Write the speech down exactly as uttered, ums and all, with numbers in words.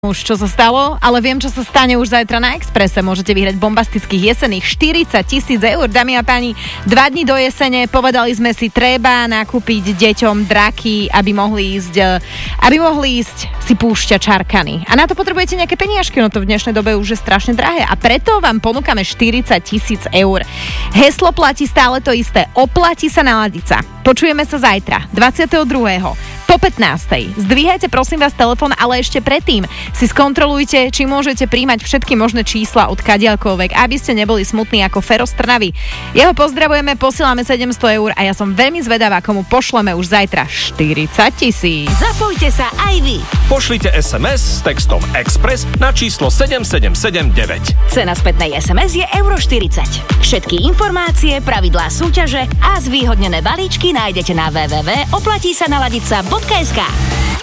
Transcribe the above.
už čo sa stalo, ale viem, čo sa stane už zajtra na Expresse. Môžete vyhrať bombastických jesenných štyridsať tisíc eur. Dámy a páni, dva dní do jesene povedali sme si, treba nakúpiť deťom draky, aby mohli ísť, aby mohli ísť si púšťať čarkany. A na to potrebujete nejaké peniažky, no to v dnešnej dobe už je strašne drahé. A preto vám ponúkame štyridsať tisíc eur. Heslo platí stále to isté. Oplatí sa naladiť sa. Počujeme sa zajtra, dvadsiateho druhého po pätnástej. Zdvíhajte prosím vás telefón, ale ešte predtým si skontrolujte, či môžete príjmať všetky možné čísla od kadiaľkoľvek, aby ste neboli smutní ako Fero z Trnavy. Jeho pozdravujeme, posielame sedemsto eur a ja som veľmi zvedavá, komu pošleme už zajtra štyridsať tisíc. Zapojte sa aj vy. Pošlite es em es s textom Express na číslo sedem sedem sedem deväť. Cena spätnej es em es je euro štyridsať. Všetky informácie, pravidlá súťaže a zvýhodnené balíčky nájdete na w w w bodka oplatí sa naladiť sa bodka es ká.